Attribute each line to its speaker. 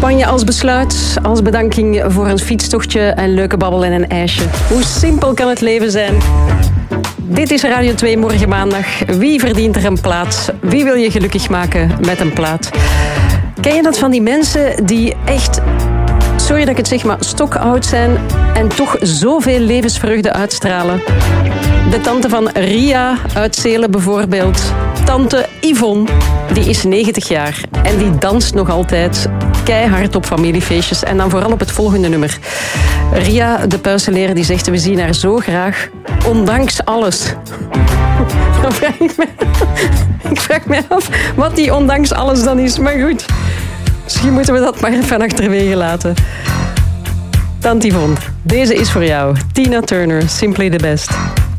Speaker 1: Spanje als besluit, als bedanking voor een fietstochtje, een leuke babbel en een ijsje. Hoe simpel kan het leven zijn? Dit is Radio 2 morgen maandag. Wie verdient er een plaat? Wie wil je gelukkig maken met een plaat? Ken je dat van die mensen die echt, sorry dat ik het zeg, maar stokoud zijn en toch zoveel levensvreugde uitstralen? De tante van Ria uit Zelen bijvoorbeeld. Tante Yvonne, die is 90 jaar en die danst nog altijd keihard op familiefeestjes. En dan vooral op het volgende nummer. Ria, de puiseleraar, die zegt: we zien haar zo graag, ondanks alles. Dan ik vraag me af wat die ondanks alles dan is. Maar goed, misschien moeten we dat maar even achterwege laten. Tante Yvonne, deze is voor jou. Tina Turner, Simply the Best.